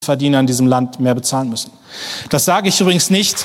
Verdiener in diesem Land mehr bezahlen müssen. Das sage ich übrigens nicht,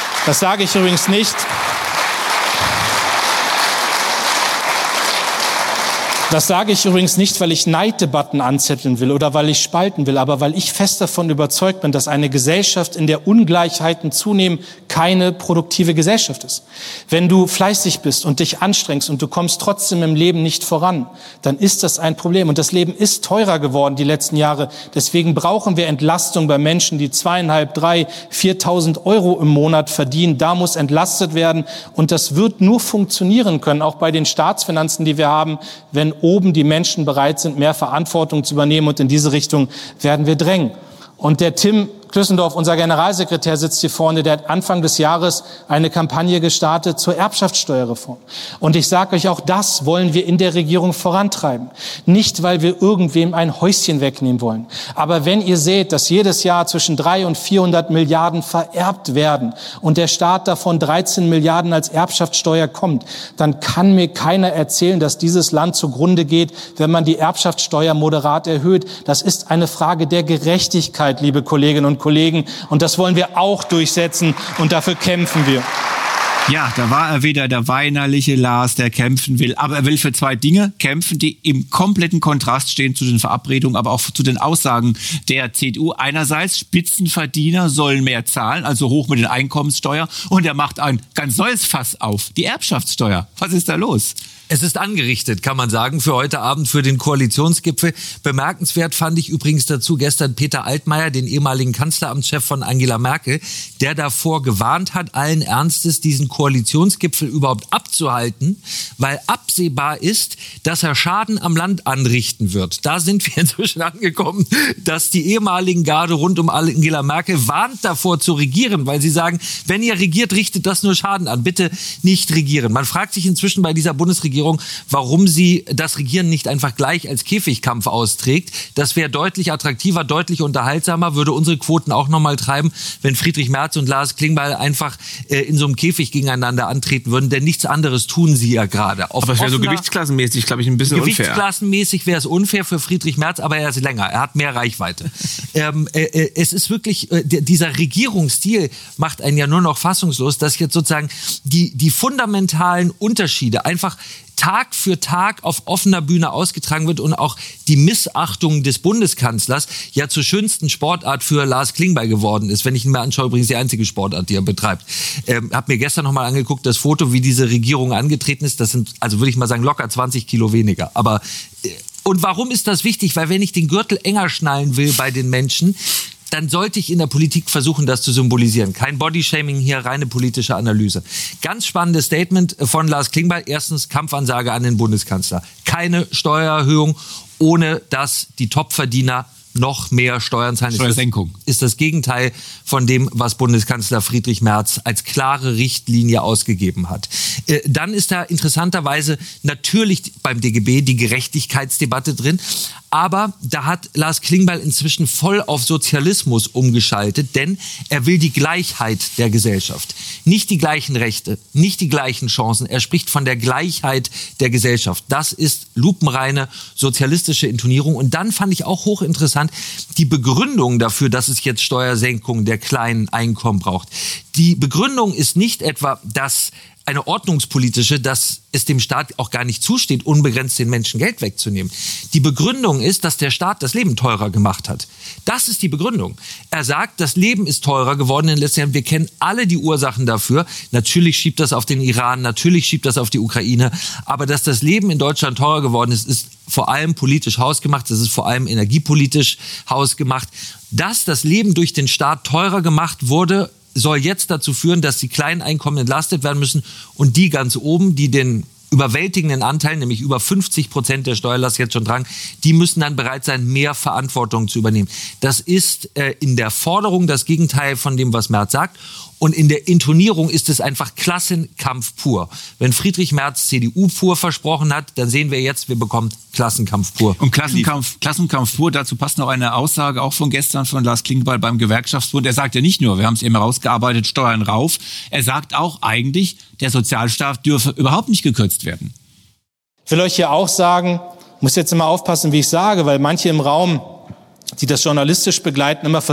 weil ich Neiddebatten anzetteln will oder weil ich spalten will, aber weil ich fest davon überzeugt bin, dass eine Gesellschaft, in der Ungleichheiten zunehmen, keine produktive Gesellschaft ist. Wenn du fleißig bist und dich anstrengst und du kommst trotzdem im Leben nicht voran, dann ist das ein Problem. Und das Leben ist teurer geworden die letzten Jahre. Deswegen brauchen wir Entlastung bei Menschen, die 2.500, 3.000, 4.000 Euro im Monat verdienen. Da muss entlastet werden. Und das wird nur funktionieren können, auch bei den Staatsfinanzen, die wir haben, wenn oben die Menschen bereit sind, mehr Verantwortung zu übernehmen. Und in diese Richtung werden wir drängen. Und der Tim Klüssendorf, unser Generalsekretär, sitzt hier vorne, der hat Anfang des Jahres eine Kampagne gestartet zur Erbschaftssteuerreform. Und ich sage euch, auch das wollen wir in der Regierung vorantreiben. Nicht, weil wir irgendwem ein Häuschen wegnehmen wollen. Aber wenn ihr seht, dass jedes Jahr zwischen 300 und 400 Milliarden vererbt werden und der Staat davon 13 Milliarden als Erbschaftssteuer kommt, dann kann mir keiner erzählen, dass dieses Land zugrunde geht, wenn man die Erbschaftssteuer moderat erhöht. Das ist eine Frage der Gerechtigkeit, liebe Kolleginnen und Kollegen. Und das wollen wir auch durchsetzen und dafür kämpfen wir. Ja, da war er wieder, der weinerliche Lars, der kämpfen will. Aber er will für zwei Dinge kämpfen, die im kompletten Kontrast stehen zu den Verabredungen, aber auch zu den Aussagen der CDU. Einerseits, Spitzenverdiener sollen mehr zahlen, also hoch mit den Einkommenssteuer. Und er macht ein ganz neues Fass auf, die Erbschaftssteuer. Was ist da los? Es ist angerichtet, kann man sagen, für heute Abend, für den Koalitionsgipfel. Bemerkenswert fand ich übrigens dazu gestern Peter Altmaier, den ehemaligen Kanzleramtschef von Angela Merkel, der davor gewarnt hat, allen Ernstes diesen Koalitionsgipfel überhaupt abzuhalten, weil absehbar ist, dass er Schaden am Land anrichten wird. Da sind wir inzwischen angekommen, dass die ehemaligen Garde rund um Angela Merkel warnt davor zu regieren, weil sie sagen, wenn ihr regiert, richtet das nur Schaden an. Bitte nicht regieren. Man fragt sich inzwischen bei dieser Bundesregierung, warum sie das Regieren nicht einfach gleich als Käfigkampf austrägt. Das wäre deutlich attraktiver, deutlich unterhaltsamer, würde unsere Quoten auch nochmal treiben, wenn Friedrich Merz und Lars Klingbeil einfach in so einem Käfig gegeneinander antreten würden, denn nichts anderes tun sie ja gerade. Aber es wäre so gewichtsklassenmäßig, glaube ich, ein bisschen unfair. Gewichtsklassenmäßig wäre es unfair für Friedrich Merz, aber er ist länger, er hat mehr Reichweite. Es ist wirklich, dieser Regierungsstil macht einen ja nur noch fassungslos, dass jetzt sozusagen die fundamentalen Unterschiede einfach Tag für Tag auf offener Bühne ausgetragen wird und auch die Missachtung des Bundeskanzlers ja zur schönsten Sportart für Lars Klingbeil geworden ist. Wenn ich ihn mir anschaue, übrigens die einzige Sportart, die er betreibt. Hab mir gestern nochmal angeguckt, das Foto, wie diese Regierung angetreten ist. Das sind, also würde ich mal sagen, locker 20 Kilo weniger. Aber und warum ist das wichtig? Weil wenn ich den Gürtel enger schnallen will bei den Menschen, dann sollte ich in der Politik versuchen, das zu symbolisieren. Kein Bodyshaming hier, reine politische Analyse. Ganz spannendes Statement von Lars Klingbeil. Erstens Kampfansage an den Bundeskanzler. Keine Steuererhöhung, ohne dass die Topverdiener noch mehr Steuern zahlen. Steuersenkung. Ist das Gegenteil von dem, was Bundeskanzler Friedrich Merz als klare Richtlinie ausgegeben hat. Dann ist da interessanterweise natürlich beim DGB die Gerechtigkeitsdebatte drin. Aber da hat Lars Klingbeil inzwischen voll auf Sozialismus umgeschaltet, denn er will die Gleichheit der Gesellschaft. Nicht die gleichen Rechte, nicht die gleichen Chancen. Er spricht von der Gleichheit der Gesellschaft. Das ist lupenreine sozialistische Intonierung. Und dann fand ich auch hochinteressant die Begründung dafür, dass es jetzt Steuersenkungen der kleinen Einkommen braucht. Die Begründung ist nicht etwa, dass eine ordnungspolitische, dass es dem Staat auch gar nicht zusteht, unbegrenzt den Menschen Geld wegzunehmen. Die Begründung ist, dass der Staat das Leben teurer gemacht hat. Das ist die Begründung. Er sagt, das Leben ist teurer geworden in den letzten Jahren. Wir kennen alle die Ursachen dafür. Natürlich schiebt das auf den Iran, natürlich schiebt das auf die Ukraine. Aber dass das Leben in Deutschland teurer geworden ist, ist vor allem politisch hausgemacht. Das ist vor allem energiepolitisch hausgemacht. Dass das Leben durch den Staat teurer gemacht wurde, soll jetzt dazu führen, dass die kleinen Einkommen entlastet werden müssen und die ganz oben, die den überwältigenden Anteil, nämlich über 50% der Steuerlast jetzt schon tragen, die müssen dann bereit sein, mehr Verantwortung zu übernehmen. Das ist in der Forderung das Gegenteil von dem, was Merz sagt. Und in der Intonierung ist es einfach Klassenkampf pur. Wenn Friedrich Merz CDU pur versprochen hat, dann sehen wir jetzt, wir bekommen Klassenkampf pur. Und Klassenkampf pur, dazu passt noch eine Aussage auch von gestern von Lars Klingbeil beim Gewerkschaftsbund. Er sagt ja nicht nur, wir haben es eben herausgearbeitet, Steuern rauf. Er sagt auch eigentlich, der Sozialstaat dürfe überhaupt nicht gekürzt werden. Ich will euch hier auch sagen, muss jetzt immer aufpassen, wie ich sage, weil manche im Raum die das journalistisch begleiten, immer